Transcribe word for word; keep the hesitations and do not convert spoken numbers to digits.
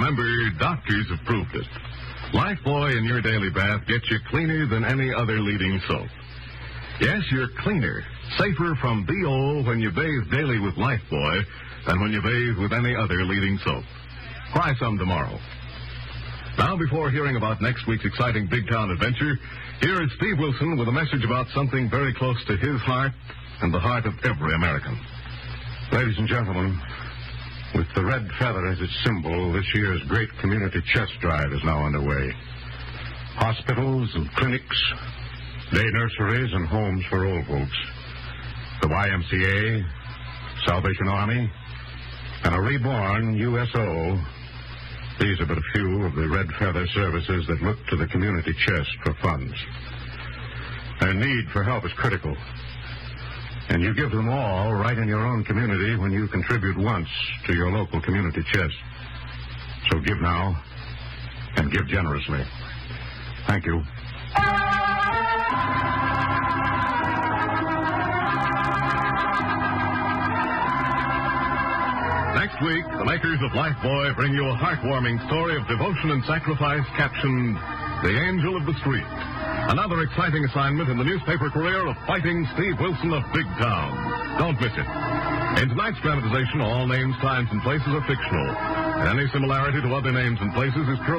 Remember, doctors have proved it. Lifebuoy in your daily bath gets you cleaner than any other leading soap. Yes, you're cleaner, safer from B O when you bathe daily with Lifebuoy than when you bathe with any other leading soap. Try some tomorrow. Now, before hearing about next week's exciting big town adventure, here is Steve Wilson with a message about something very close to his heart and the heart of every American. Ladies and gentlemen, with the red feather as its symbol, this year's great community chest drive is now underway. Hospitals and clinics, day nurseries and homes for old folks, the Y M C A, Salvation Army, and a reborn U S O. These are but a few of the red feather services that look to the community chest for funds. Their need for help is critical. And you give them all right in your own community when you contribute once to your local community chest. So give now and give generously. Thank you. Next week, the makers of Lifebuoy bring you a heartwarming story of devotion and sacrifice captioned The Angel of the Street. Another exciting assignment in the newspaper career of fighting Steve Wilson of Big Town. Don't miss it. In tonight's dramatization, all names, times, and places are fictional. And any similarity to other names and places is purely